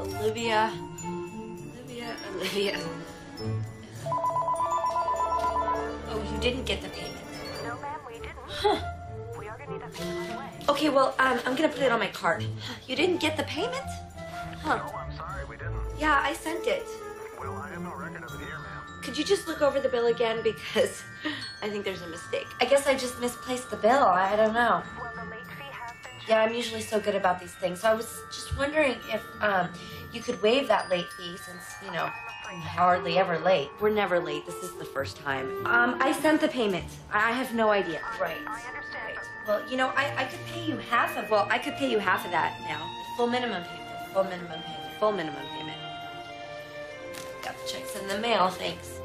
Olivia. Oh, you didn't get the payment. No, ma'am, we didn't. Huh. We are gonna need that payment right away. Okay, well, I'm gonna put it on my card. You didn't get the payment? Huh. No, I'm sorry, we didn't. Yeah, I sent it. Well, I have no record of it here, ma'am. Could you just look over the bill again? Because I think there's a mistake. I guess I just misplaced the bill. I don't know. Well, the late fee has been... Yeah, I'm usually so good about these things. So I was just wondering if you could waive that late fee since, you know, I'm hardly ever late. We're never late. This is the first time. I sent the payment. I have no idea. Right. I understand, Right. Well, you know, I could pay you half of, well, I could pay you half of that now. Full minimum payment. Full minimum payment. Full minimum payment. Got the checks in the mail, thanks.